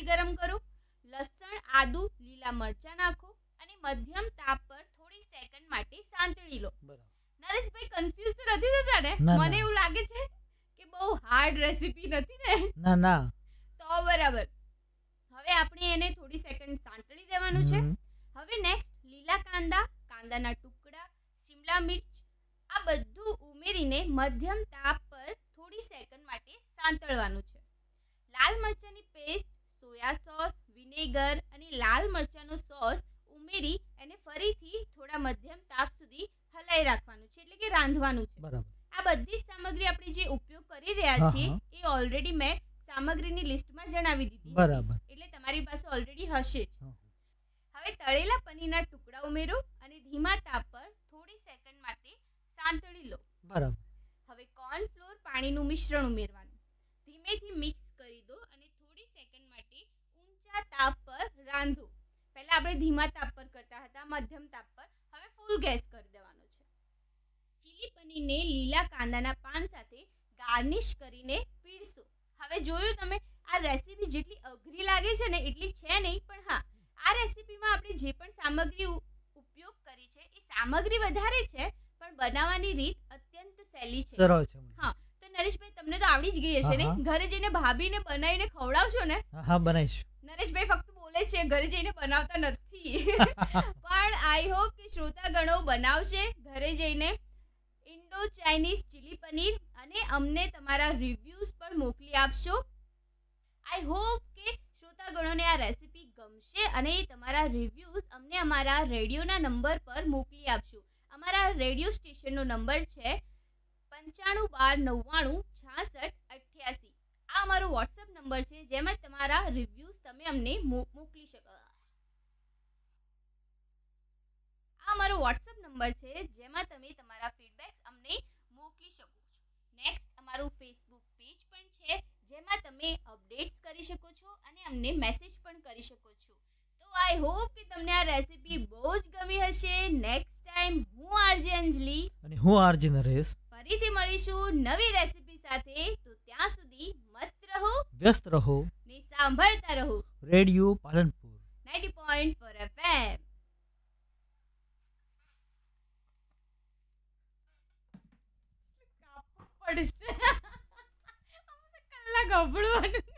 પાણી ગરમ કરો, લસણ, આદુ, લીલા મરચાં નાખો અને મધ્યમ તાપ પર થોડી સેકન્ડ માટે સાંતળી લો. નરેશભાઈ કન્ફ્યુઝ તો નથી થતા ને? મને એવું લાગે છે કે બહુ હાર્ડ રેસીપી નથી ને? ના ના. તો બરાબર. હવે આપણે એને થોડી સેકન્ડ સાંતળી દેવાનું છે. હવે નેક્સ્ટ લીલા કાંદા, કાંદાના ટુકડા, શિમલા મિર્ચ આ બધું ઉમેરીને મધ્યમ તાપ પર થોડી સેકન્ડ માટે સાંતળવાનું છે. લાલ મરચાંની પેસ્ટ, સોયા સોસ, વિનેગર અને લાલ મરચાંનો સોસ ઉમેરી એને ફરીથી થોડા મધ્યમ તાપ સુધી હલાઈ રાખવાનું છે, એટલે કે રાંધવાનું છે. બરાબર. આ બધી જ સામગ્રી આપણે જે ઉપયોગ કરી રહ્યા છીએ એ ઓલરેડી મેં સામગ્રીની લિસ્ટમાં જણાવી દીધી. બરાબર. એટલે તમારી પાસે ઓલરેડી હશે. હવે તળેલા પનીરના ટુકડા ઉમેરો અને ધીમા તાપ પર થોડી સેકન્ડ માટે સાંતળી લો. બરાબર. હવે કોર્નફ્લોર પાણીનું મિશ્રણ ઉમેરવાનું. ધીમેથી મિક્સ કરી દો અને થોડી સેકન્ડ માટે ઊંચા તાપ પર રાંધો. પહેલા આપણે ધીમા તાપ પર કરતા હતા, મધ્યમ તાપ પર, હવે ફૂલ ગેસ કરી દેવાનો છે. ચીલી પનીરને લીલા કાંદાના પાન સાથે ગાર્નિશ કરીને પીરસો. હવે જોયું તમે, આ રેસીપી જેટલી અઘરી લાગે છે ને એટલી છે નહીં, પણ હા, આ રેસીપીમાં આપણે જે પણ સામગ્રી ઉપયોગ કરી છે એ સામગ્રી વધારે છે, પણ બનાવવાની રીત અત્યંત સહેલી છે. સરળ છે. હા, તો નરેશભાઈ તમને તો આવડી જ ગઈ હશે ને? ઘરે જઈને ભાભીને બનાવીને ખવડાવશો ને? હા, બનાવીશ. નરેશભાઈ ફક્ત બોલે છે, ઘરે જઈને બનાવતા નથી. પણ આઈ હોપ કે શ્રોતાગણો બનાવશે ઘરે જઈને ઇન્ડો ચાઇનીઝ ચીલી પનીર અને અમને તમારા રિવ્યૂઝ પણ મોકલી આપશો. આઈ હોપ કે શ્રોતાગણોને આ રેસીપી ગમશે અને તમારા રિવ્યૂઝ અમને અમારા રેડિયોના નંબર પર મોકલી આપશો. અમારા રેડિયો સ્ટેશનનો નંબર છે 9512996688. આ અમારો વોટ્સએપ નંબર છે, જેમાં તમારા રિવ્યૂઝ તમે અમને મોકલી શકો. આ અમારો વોટ્સએપ નંબર છે, જેમાં તમે તમારા ફીડબેક્સ અમને મોકલી શકો છો. નેક્સ્ટ અમારું ફેસબુક પેજ પણ છે, જેમાં તમે અપડેટ્સ કરી શકો છો અને અમને મેસેજ પણ કરી શકો છો. તો આઈ હોપ કે તમને આ રેસીપી બહુ જ ગમી હશે. નેક્સ્ટ ટાઈમ હું આરજે અંજલિ અને હું આરજે નરેશ ફરીથી મળીશું નવી રેસીપી સાથે. તો ત્યાં સુધી મસ્ત રહો, વ્યસ્ત રહો ને સાંભળતા રહો રેડિયો પાલનપુર 90.4 FM. પડશે કલાક ગભડવાનું.